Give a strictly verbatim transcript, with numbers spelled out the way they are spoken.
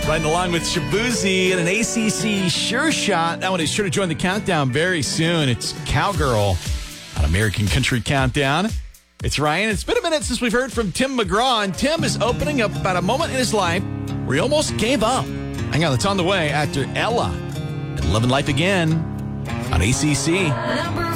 Riding along with Shabuzi and an A C C Sure Shot. That one is sure to join the countdown very soon. It's Cowgirl on American Country Countdown. It's Ryan. It's been a minute since we've heard from Tim McGraw, and Tim is opening up about a moment in his life where he almost gave up. Hang on, it's on the way after Ella and Loving Life Again on A C C. Number